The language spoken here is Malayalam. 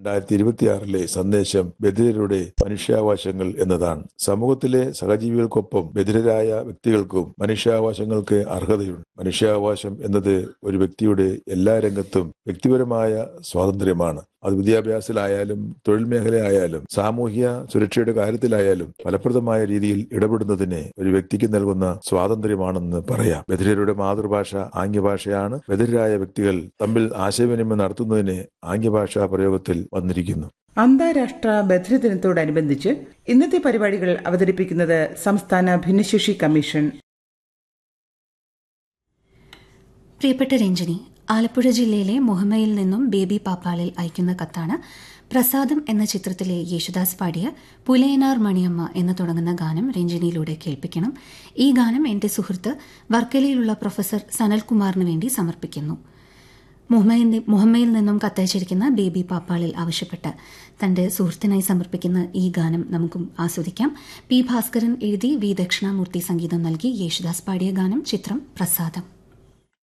2026 സന്ദേശം ബധിരരുടെ മനുഷ്യാവകാശങ്ങൾ എന്നതാണ്. സമൂഹത്തിലെ സഹജീവികൾക്കൊപ്പം ബധിരരായ വ്യക്തികൾക്കും മനുഷ്യാവകാശങ്ങൾക്ക് അർഹതയുണ്ട്. മനുഷ്യാവകാശം എന്നത് ഒരു വ്യക്തിയുടെ എല്ലാ രംഗത്തും വ്യക്തിപരമായ സ്വാതന്ത്ര്യമാണ്. അത് വിദ്യാഭ്യാസത്തിലായാലും തൊഴിൽ മേഖലയായാലും സാമൂഹ്യ സുരക്ഷയുടെ കാര്യത്തിലായാലും ഫലപ്രദമായ രീതിയിൽ ഇടപെടുന്നതിന് ഒരു വ്യക്തിക്ക് നൽകുന്ന സ്വാതന്ത്ര്യമാണെന്ന് പറയാം. ബധിരരുടെ മാതൃഭാഷ ആംഗ്യഭാഷയാണ്. ബധിരരായ വ്യക്തികൾ തമ്മിൽ ആശയവിനിമയം നടത്തുന്നതിന് ആംഗ്യഭാഷാ പ്രയോഗത്തിൽ വന്നിരിക്കുന്നു. അന്താരാഷ്ട്ര ബധിര ദിനത്തോടനുബന്ധിച്ച് ഇന്നത്തെ പരിപാടികൾ അവതരിപ്പിക്കുന്നത് സംസ്ഥാന ഭിന്നശേഷി കമ്മീഷൻ. പ്രിയപ്പെട്ട രഞ്ജിനി, ആലപ്പുഴ ജില്ലയിലെ മുഹമ്മയിൽ നിന്നും ബേബി പാപ്പാളിൽ അയക്കുന്ന കത്താണ്. പ്രസാദം എന്ന ചിത്രത്തിലെ യേശുദാസ് പാടിയ പുലയനാർ മണിയമ്മ എന്ന് തുടങ്ങുന്ന ഗാനം രഞ്ജിനിയിലൂടെ കേൾപ്പിക്കണം. ഈ ഗാനം എന്റെ സുഹൃത്ത് വർക്കലയിലുള്ള പ്രൊഫസർ സനൽകുമാറിന് വേണ്ടി സമർപ്പിക്കുന്നു. മുഹമ്മയിൽ നിന്നും കത്തയച്ചിരിക്കുന്ന ബേബി പാപ്പാളിൽ ആവശ്യപ്പെട്ട് തന്റെ സുഹൃത്തിനായി സമർപ്പിക്കുന്ന ഈ ഗാനം നമുക്കും ആസ്വദിക്കാം. പി ഭാസ്കരൻ എഴുതി വി ദക്ഷിണാമൂർത്തി സംഗീതം നൽകി യേശുദാസ് പാടിയ ഗാനം. ചിത്രം പ്രസാദം.